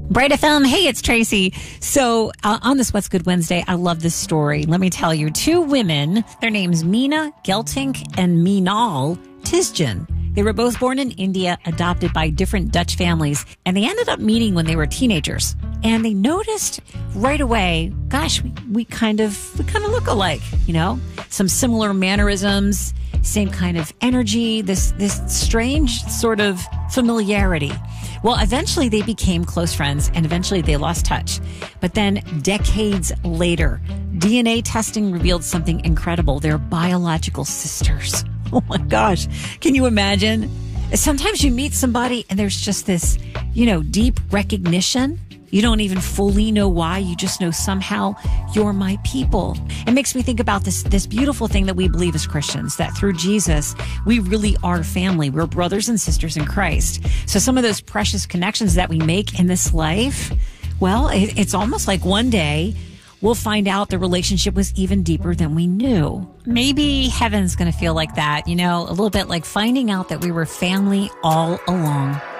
Bright FM. Hey, it's Tracy. So on this What's Good Wednesday, I love this story. Let me tell you, two women, their names Mina Geltink and Minal Tisjan. They were both born in India, adopted by different Dutch families, and they ended up meeting when they were teenagers. And they noticed right away, gosh, we kind of look alike, you know, some similar mannerisms, same kind of energy, this strange sort of familiarity. Well, eventually they became close friends and eventually they lost touch. But then decades later, DNA testing revealed something incredible. They're biological sisters. Oh my gosh. Can you imagine? Sometimes you meet somebody and there's just this, deep recognition. You don't even fully know why. You just know somehow you're my people. It makes me think about this beautiful thing that we believe as Christians, that through Jesus, we really are family. We're brothers and sisters in Christ. So some of those precious connections that we make in this life, well, it's almost like one day we'll find out the relationship was even deeper than we knew. Maybe heaven's going to feel like that, a little bit like finding out that we were family all along.